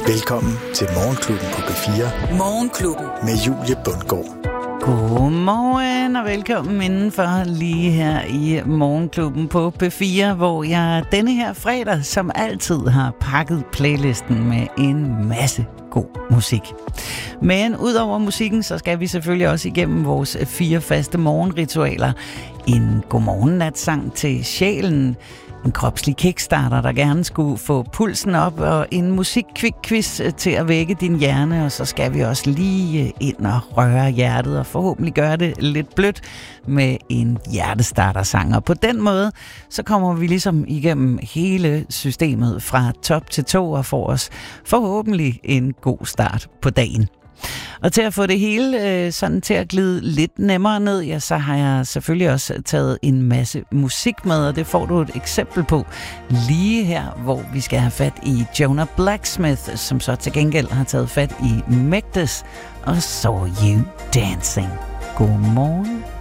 Velkommen til Morgenklubben på P4. Morgenklubben. Med Julie Bundgaard. Godmorgen og velkommen indenfor lige her i Morgenklubben på P4, hvor jeg denne her fredag som altid har pakket playlisten med en masse god musik. Men udover musikken, så skal vi selvfølgelig også igennem vores 4 faste morgenritualer. En godmorgennatsang til sjælen, en kropslig kickstarter, der gerne skulle få pulsen op, og en musikquiz til at vække din hjerne, og så skal vi også lige ind og røre hjertet, og forhåbentlig gøre det lidt blødt med en hjertestartersang. Og på den måde, så kommer vi ligesom igennem hele systemet fra top til tå, og får os forhåbentlig en god start på dagen. Og til at få det hele sådan til at glide lidt nemmere ned, ja, så har jeg selvfølgelig også taget en masse musik med, og det får du et eksempel på lige her, hvor vi skal have fat i Jonah Blacksmith, som så til gengæld har taget fat i Megdes og Saw You Dancing. Godmorgen.